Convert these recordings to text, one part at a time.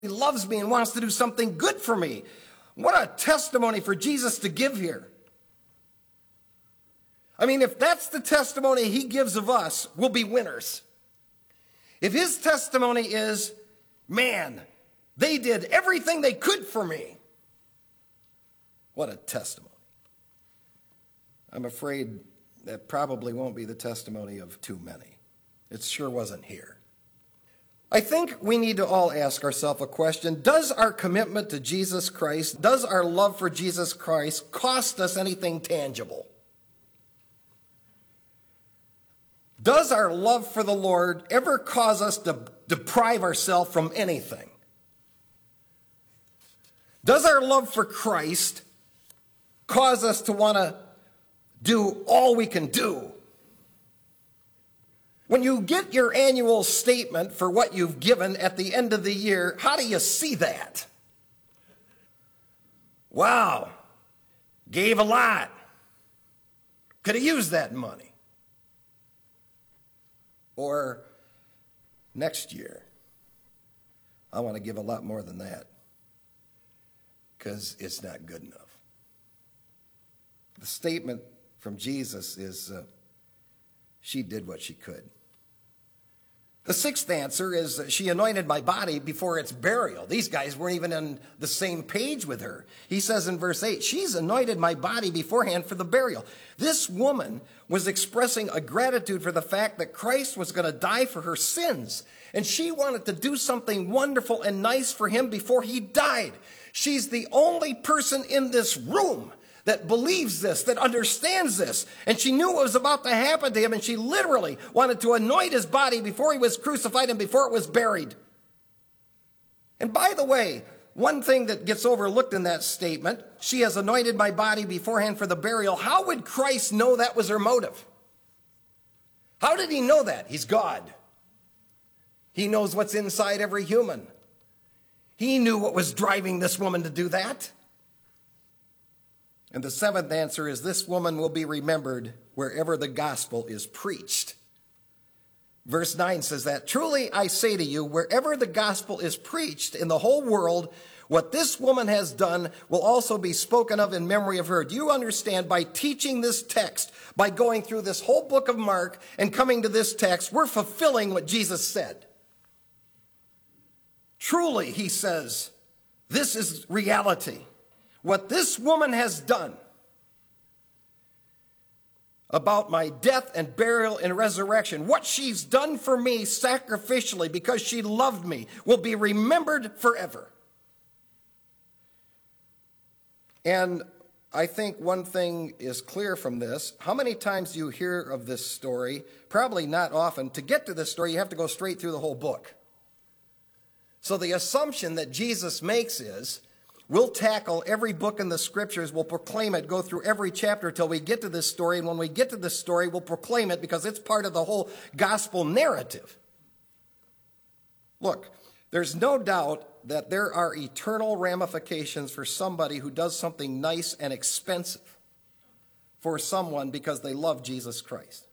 He loves me and wants to do something good for me. What a testimony for Jesus to give here. I mean, if that's the testimony he gives of us, we'll be winners. If his testimony is, man, they did everything they could for me, what a testimony. I'm afraid that probably won't be the testimony of too many. It sure wasn't here. I think we need to all ask ourselves a question. Does our commitment to Jesus Christ, does our love for Jesus Christ cost us anything tangible? Does our love for the Lord ever cause us to deprive ourselves from anything? Does our love for Christ cause us to want to do all we can do? When you get your annual statement for what you've given at the end of the year, how do you see that? Wow, gave a lot. Could have used that money. Or next year, I want to give a lot more than that because it's not good enough. The statement from Jesus is, she did what she could. The sixth answer is, she anointed my body before its burial. These guys weren't even on the same page with her. He says in verse 8, she's anointed my body beforehand for the burial. This woman was expressing a gratitude for the fact that Christ was going to die for her sins. And she wanted to do something wonderful and nice for him before he died. She's the only person in this room that believes this, that understands this. And she knew what was about to happen to him, and she literally wanted to anoint his body before he was crucified and before it was buried. And by the way, one thing that gets overlooked in that statement, she has anointed my body beforehand for the burial. How would Christ know that was her motive? How did he know that? He's God. He knows what's inside every human. He knew what was driving this woman to do that. And the seventh answer is, this woman will be remembered wherever the gospel is preached. Verse 9 says that, truly I say to you, wherever the gospel is preached in the whole world, what this woman has done will also be spoken of in memory of her. Do you understand? By teaching this text, by going through this whole book of Mark and coming to this text, we're fulfilling what Jesus said. Truly, he says, this is reality. What this woman has done about my death and burial and resurrection, what she's done for me sacrificially because she loved me, will be remembered forever. And I think one thing is clear from this. How many times do you hear of this story? Probably not often. To get to this story, you have to go straight through the whole book. So the assumption that Jesus makes is, we'll tackle every book in the scriptures, we'll proclaim it, go through every chapter till we get to this story, and when we get to this story, we'll proclaim it because it's part of the whole gospel narrative. Look, there's no doubt that there are eternal ramifications for somebody who does something nice and expensive for someone because they love Jesus Christ.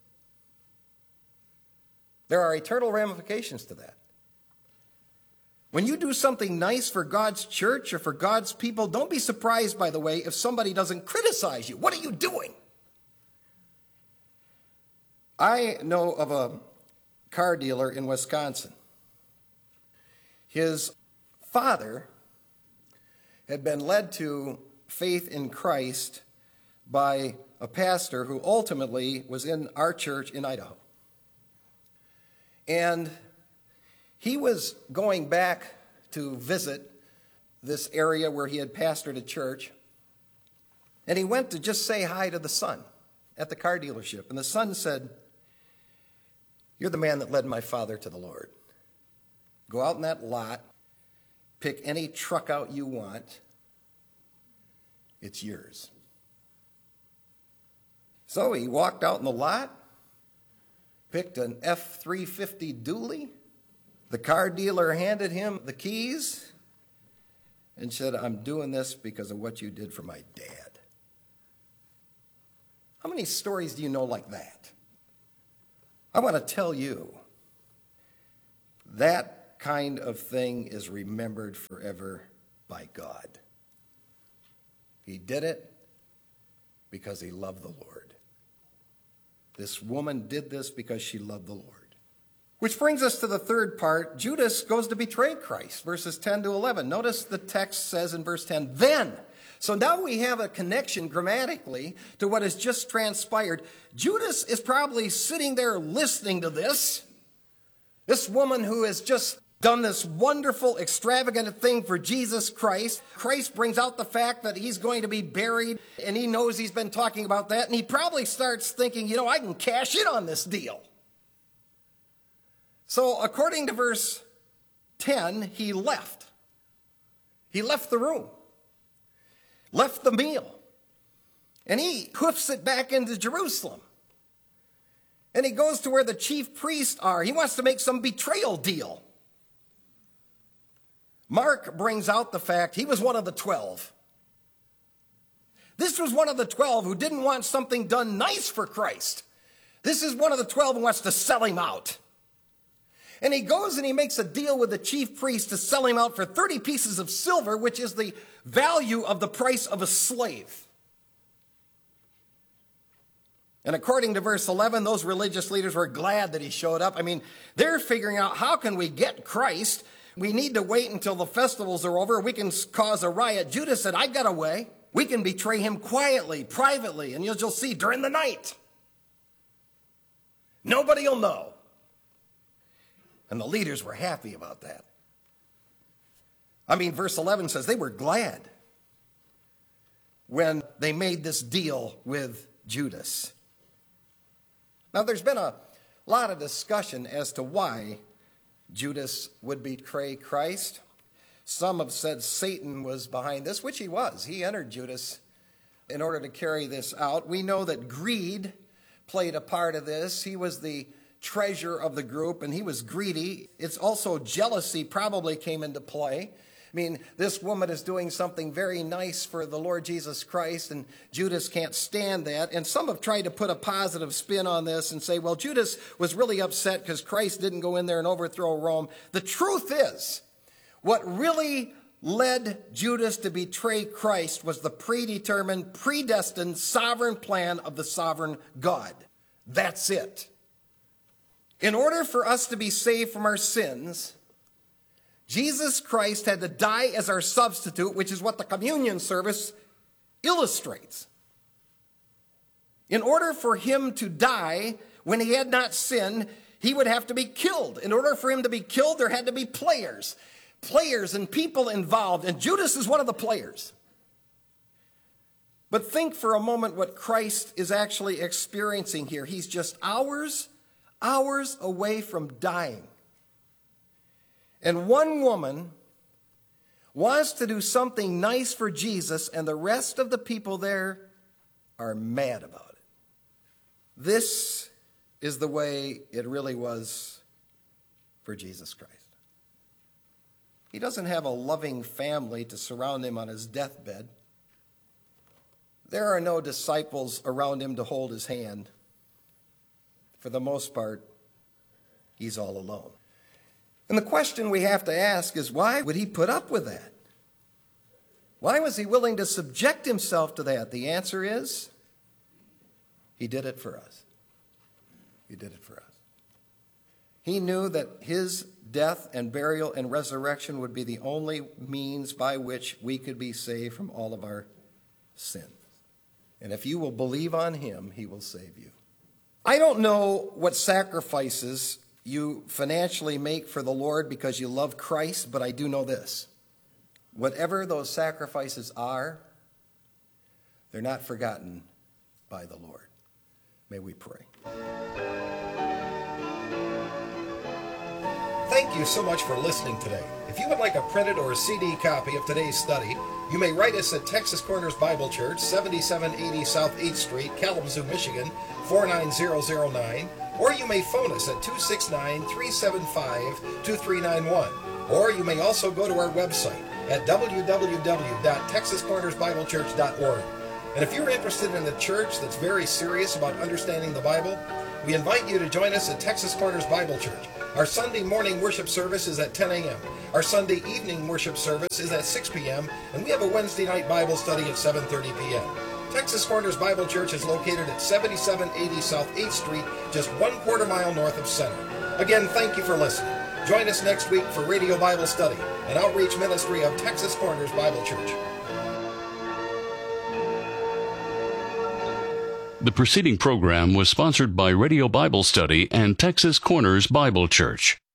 There are eternal ramifications to that. When you do something nice for God's church or for God's people, don't be surprised, by the way, if somebody doesn't criticize you. What are you doing? I know of a car dealer in Wisconsin. His father had been led to faith in Christ by a pastor who ultimately was in our church in Idaho. And he was going back to visit this area where he had pastored a church, and he went to just say hi to the son at the car dealership. And the son said, "You're the man that led my father to the Lord. Go out in that lot, pick any truck out you want. It's yours." So he walked out in the lot, picked an F-350 dually. The car dealer handed him the keys and said, "I'm doing this because of what you did for my dad." How many stories do you know like that? I want to tell you that kind of thing is remembered forever by God. He did it because he loved the Lord. This woman did this because she loved the Lord. Which brings us to the third part. Judas goes to betray Christ, verses 10 to 11. Notice the text says in verse 10, then. So now we have a connection grammatically to what has just transpired. Judas is probably sitting there listening to this. This woman who has just done this wonderful, extravagant thing for Jesus Christ. Christ brings out the fact that he's going to be buried, and he knows he's been talking about that, and he probably starts thinking, I can cash in on this deal. So according to verse 10, he left. He left the room, left the meal, and he hoofs it back into Jerusalem. And he goes to where the chief priests are. He wants to make some betrayal deal. Mark brings out the fact he was one of the 12. This was one of the 12 who didn't want something done nice for Christ. This is one of the 12 who wants to sell him out. And he goes and he makes a deal with the chief priest to sell him out for 30 pieces of silver, which is the value of the price of a slave. And according to verse 11, those religious leaders were glad that he showed up. They're figuring out, how can we get Christ? We need to wait until the festivals are over. We can cause a riot. Judas said, I've got a way. We can betray him quietly, privately, and you'll see during the night. Nobody will know. And the leaders were happy about that. Verse 11 says they were glad when they made this deal with Judas. Now, there's been a lot of discussion as to why Judas would betray Christ. Some have said Satan was behind this, which he was. He entered Judas in order to carry this out. We know that greed played a part of this. He was the treasure of the group, and he was greedy. It's also jealousy probably came into play. This woman is doing something very nice for the Lord Jesus Christ, and Judas can't stand that. And some have tried to put a positive spin on this and say, well, Judas was really upset because Christ didn't go in there and overthrow Rome. The truth is, what really led Judas to betray Christ was the predetermined, predestined, sovereign plan of the sovereign God. That's it. In order for us to be saved from our sins, Jesus Christ had to die as our substitute, which is what the communion service illustrates. In order for him to die when he had not sinned, he would have to be killed. In order for him to be killed, there had to be players and people involved, and Judas is one of the players. But think for a moment what Christ is actually experiencing here. He's just hours away from dying. And one woman wants to do something nice for Jesus, and the rest of the people there are mad about it. This is the way it really was for Jesus Christ. He doesn't have a loving family to surround him on his deathbed. There are no disciples around him to hold his hand. For the most part, he's all alone. And the question we have to ask is, why would he put up with that? Why was he willing to subject himself to that? The answer is, he did it for us. He did it for us. He knew that his death and burial and resurrection would be the only means by which we could be saved from all of our sins. And if you will believe on him, he will save you. I don't know what sacrifices you financially make for the Lord because you love Christ, but I do know this. Whatever those sacrifices are, they're not forgotten by the Lord. May we pray. Thank you so much for listening today. If you would like a printed or a CD copy of today's study, you may write us at Texas Corners Bible Church, 7780 South 8th Street, Kalamazoo, Michigan, 49009, or you may phone us at 269-375-2391, or you may also go to our website at www.texascornersbiblechurch.org. And if you're interested in a church that's very serious about understanding the Bible, We invite you to join us at Texas Corners Bible Church. Our Sunday morning worship service is at 10 a.m. Our Sunday evening worship service is at 6 p.m. And we have a Wednesday night Bible study at 7:30 p.m. Texas Corners Bible Church is located at 7780 South 8th Street, just 1/4 mile north of Center. Again, thank you for listening. Join us next week for Radio Bible Study, an outreach ministry of Texas Corners Bible Church. The preceding program was sponsored by Radio Bible Study and Texas Corners Bible Church.